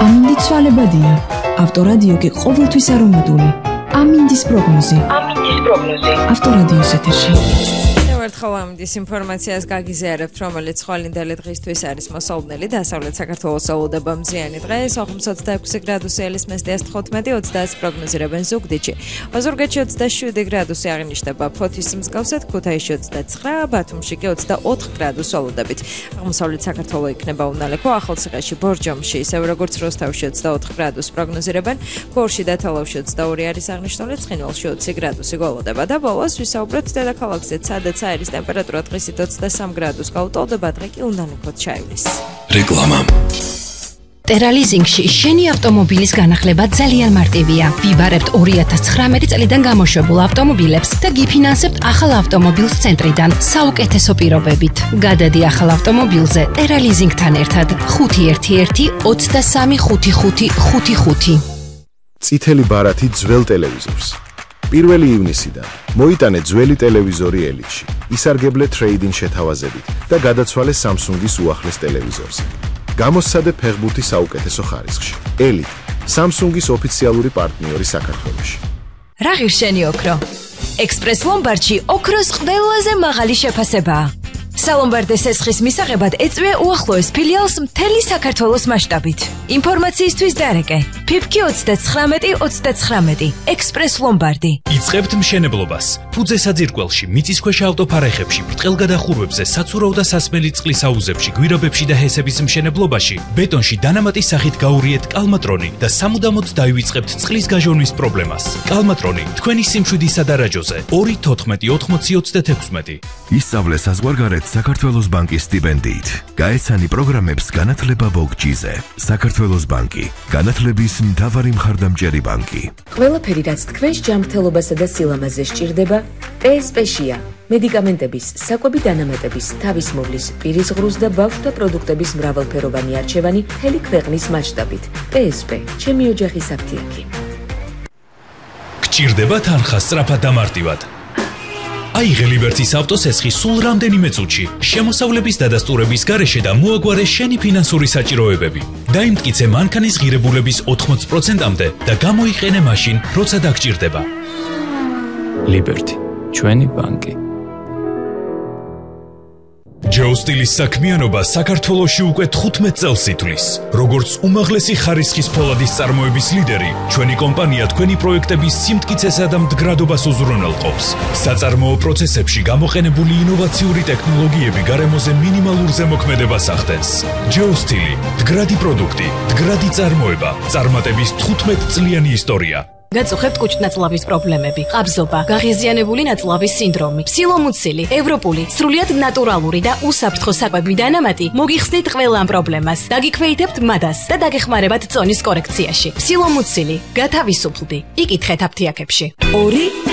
ამინდი ცვალებადია. ავტორადიო კი ყოველთვის არომატული. ამინდის პროგნოზი. ავტორადიოს ეთერში. ერთხელ ამინდის ინფორმაციას გაგიზიარებთ, რომელიც ხვალინდელი დღისთვის არის მოსალოდნელი დასავლეთ საქართველოს სოლოდება მზიანი დღე, სოხუმს 26 გრადუსი ელისმეს 19-20 პროგნოზირებენ ზუგდიდში. ოზურგეთში 27 გრადუსი აღინიშნება ფოთის მსგავსად, ქუთაისში 29, ბათუმში კი 24 გრადუს სოლოდებით. აღმოსავლეთ საქართველო იქნება უნალექო, ახალციხეში, ბორჯომში, ისევ როგორც როსტოვში 24 გრადუს პროგნოზირებენ, გორში და თელავში 22 არის აღნიშნული, ცხინვალში 20 გრადუსი გვალოდება და ბოლოს ვისაუბრებთ დედაქალაქზე, სადაც არის ტემპერატურა დღისით 23 გრადუს გაუტოლდება, დღე კი უნალექოდ ჩაივლის. რეკლამა. ტერალიზინგში შენი ავტომობილის განახლება ძალიან მარტივია. ვიბარებთ 2019 წლიდან გამოშვებულ ავტომობილებს და გიფინანსებთ ახალ ავტომობილს ცენტრიდან საუკეთესო პირობებით. გადადი ახალ ავტომობილზე ტერალიზინგთან ერთად 511-235555. წითელი ბარათი ძველ ტელევიზორს. 1 ივნისიდან მოიტანე ძველი ტელევიზორი ელიტში, ისარგებლე ტრეიდინგ შეთავაზებით და გადაცვალე Samsung-ის უახლეს ტელევიზორზე. გამოსცადე ფეხბურთი საუკეთესო ხარისხში. ელიტ, Samsung-ის ოფიციალური პარტნიორი საქართველოში. რა ღირშენი ოქრო? ექსპრეს ლომბარდში ოქროს ყველაზე მაღალი შეფასებაა. სალომბარდეს ესხის მისაღებად ეწვია უახლოეს ფილიალს მთელი საქართველოს მასშტაბით. ინფორმაციისთვის დარეკე. ფიფკი 39-29, ექსპრეს ლომბარდი. იწყებთ მშენებლობას. ფუძე საძირკველში, მიწისქვეშა ავტოფარეხებში, ბრტყელგადახურვებზე, საცურაო და სასმელი წყლის აუზებში, გვირაბებში და ჰესების მშენებლობაში, ბეტონში დანამატის სახით გაურიეთ კალმატრონი და სამუდამოდ დაივიწყებთ წყლის გაჟონვის პრობლემას. კალმატრონი, თქვენი სიმშვიდისა და რაჯოზე. 2-14-80-36. ისწავლე საზღვარგარეთ საქართველოს ბანკის სტიპენდიით. გაეცანი პროგრამებს განათლება ბოგჯიზე. საქართველოს ბანკი, განათლების მთავარი მხარდამჭერი ბანკი. ყველაფერი, რაც თქვენს ჯანმრთელობასა და სილამაზეს სჭირდება, PSP-შია. მედიკამენტების, საკვები დანამატების, თავისმოვლის, პირისღრუს და ბავშვთა პროდუქტების მრავალფეროვანი არჩევანი მთელი ქვეყნის მასშტაბით. PSP, ჩემი ოჯახის აფთიაქი. გჭირდება თანხა სწრაფად და მარტივად. აიღე ლიბერტის ავტოსესხი სულ რამდენიმე წუთში, შემოსავლების დადასტურების გარეშე და მოაგვარე შენი ფინანსური საჭიროებები. დაიმტკიცე მანქანის ღირებულების 80%-მდე და გამოიყენე მაშინ, როცა დაგჭირდება. ლიბერტი, ჩვენი ბანკი. ჯეოსტილის საქმიანობა საქართველოში უკვე 15 წელს ითვლის. როგორც უმაღლესი ხარისხის ფოლადის წარმოების ლიდერი, ჩვენი კომპანია თქვენი პროექტების სიმტკიცესა და მდგრადობას უზრუნველყოფს. საწარმოო პროცესებში გამოყენებული ინოვაციური ტექნოლოგიები გარემოზე მინიმალურ ზემოქმედებას ახდენს. ჯეოსტილი, მდგრადი პროდუქტი, მდგრადი წარმოება, წარმატების 15 წლიანი ისტორია. გაწუხებთ კუჭნაწლავის პრობლემები, ყაბზობა, გაღიზიანებული ნაწლავის სინდრომი, სილომუცილი, ევროპული, სრულიად ნატურალური და უსაფრთხო საკვები დანამატი მოგიხსნით ყველა ამ პრობლემას. დაგიქვეითებთ მადას და დაგეხმარებათ წონის კორექციაში. სილომუცილი, გათავისუფლდი. იკითხეთ აფთიაქებში. 2